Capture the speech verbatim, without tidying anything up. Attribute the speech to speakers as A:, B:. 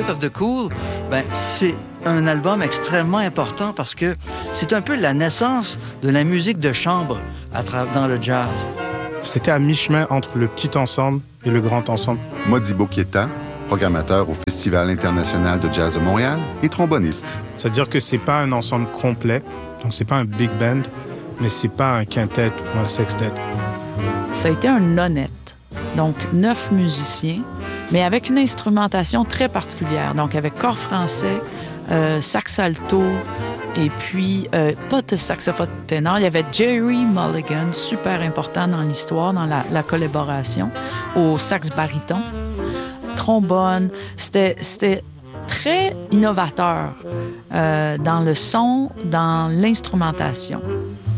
A: of the Cool, ben, c'est un album extrêmement important parce que c'est un peu la naissance de la musique de chambre à tra- dans le jazz.
B: C'était à mi-chemin entre le petit ensemble et le grand ensemble.
C: Modibo Keita, programmateur au Festival international de jazz de Montréal et tromboniste.
B: C'est-à-dire que c'est pas un ensemble complet, donc c'est pas un big band, mais c'est pas un quintet ou un sextet.
D: Ça a été un honnête. Donc, neuf musiciens, mais avec une instrumentation très particulière. Donc, avec corps français, euh, sax alto, et puis euh, pas de saxophone ténor. Il y avait Jerry Mulligan, super important dans l'histoire, dans la, la collaboration, au sax baryton. Trombone, c'était, c'était très innovateur euh, dans le son, dans l'instrumentation.